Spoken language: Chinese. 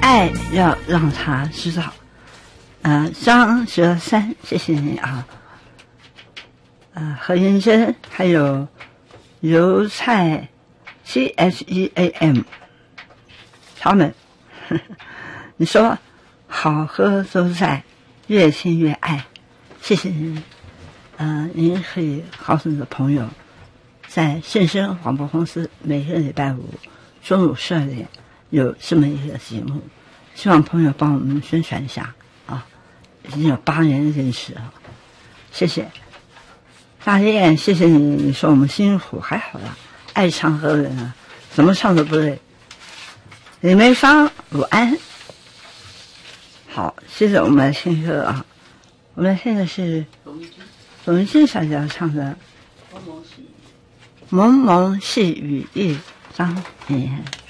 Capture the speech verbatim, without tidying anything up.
爱要让他知道。呃，张哲山，谢谢你啊。呃，何云珍，还有油菜 C H E A M， 他们，呵呵你说好喝都在，越听越爱，谢谢您。呃，您可以告诉你的朋友，在信声广播公司每个礼拜五中午十二点有这么一个节目，希望朋友帮我们宣传一下啊。已经有八年认识了，谢谢大雁，谢谢你。你说我们辛苦还好啦，爱唱歌的人啊，怎么唱都不累。李梅芳，午安。好，接着我们来听歌啊，我们现在是董玉金小姐要唱的《蒙蒙细雨》，张妍妍。